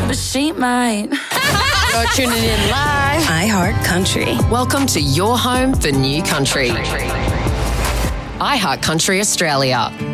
but she might. You're tuning in live. iHeart Country. Welcome to your home for new country. iHeart Country Australia.